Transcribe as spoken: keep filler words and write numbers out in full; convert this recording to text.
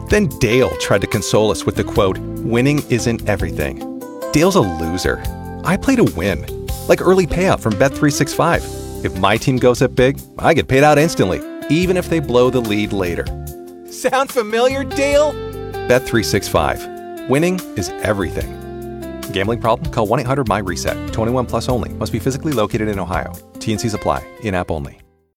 Then Dale tried to console us with the quote, "Winning isn't everything." Dale's a loser. I play to win. Like early payout from Bet three sixty-five. If my team goes up big, I get paid out instantly, even if they blow the lead later. Sound familiar, Dale? Bet three sixty-five. Winning is everything. Gambling problem? Call one eight hundred M Y RESET. twenty-one plus only. Must be physically located in Ohio. T N Cs apply. In-app only.